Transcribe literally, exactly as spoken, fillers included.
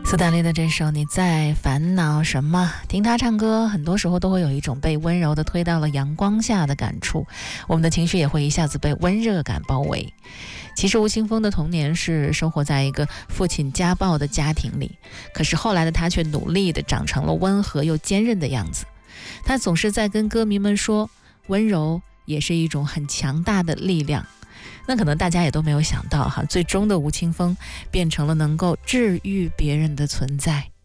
苏打绿的这首《你在烦恼什么》，听他唱歌，很多时候都会有一种被温柔的推到了阳光下的感触，我们的情绪也会一下子被温热感包围。其实吴青峰的童年是生活在一个父亲家暴的家庭里，可是后来的他却努力的长成了温和又坚韧的样子。他总是在跟歌迷们说，温柔也是一种很强大的力量。那可能大家也都没有想到哈，最终的吴青峰变成了能够治愈别人的存在。